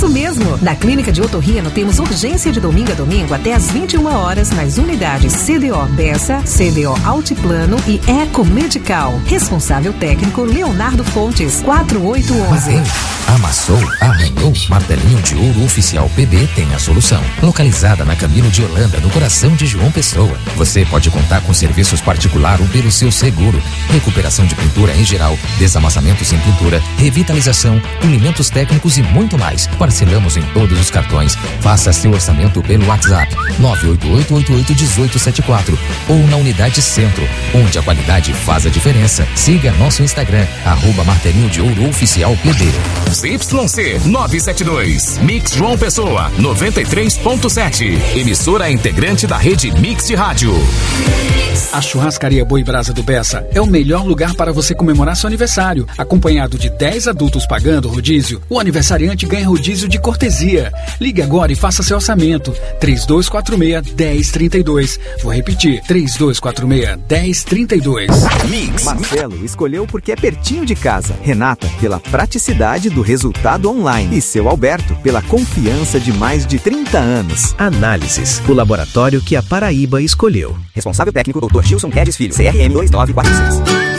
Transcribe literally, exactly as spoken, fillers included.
Isso mesmo! Na Clínica de Otorrino temos urgência de domingo a domingo até às vinte e uma horas nas unidades C D O Bessa, C D O Altiplano e Eco Medical. Responsável técnico Leonardo Fontes, quatro oito um um. Bateu, amassou, arranhou, martelinho de ouro oficial P B tem a solução. Localizada na Camilo de Holanda, no coração de João Pessoa. Você pode contar com serviços particular ou pelo seu seguro. Recuperação de pintura em geral, desamassamento sem pintura, revitalização, polimentos técnicos e muito mais. Parcelamos em todos os cartões. Faça seu orçamento pelo WhatsApp nove oito oito oito oito um oito sete quatro ou na Unidade Centro, onde a qualidade faz a diferença. Siga nosso Instagram, arroba martelinho de ouro oficial P B. Z Y C novecentos e setenta e dois, Mix João Pessoa, noventa e três ponto sete. Emissora integrante da rede Mix de Rádio. A Churrascaria Boi Brasa do Bessa é o melhor lugar para você comemorar seu aniversário. Acompanhado de dez adultos pagando rodízio, o aniversariante ganha rodízio de cortesia. Ligue agora e faça seu orçamento. três dois quatro seis, um zero três dois. Vou repetir, três dois quatro seis, um zero três dois. Mix. Marcelo escolheu porque é pertinho de casa. Renata, pela praticidade do resultado online. E seu Alberto, pela confiança de mais de trinta anos. Análises, o laboratório que a Paraíba escolheu. Responsável técnico doutor Gilson Guedes Filho, C R M dois nove quatro seis.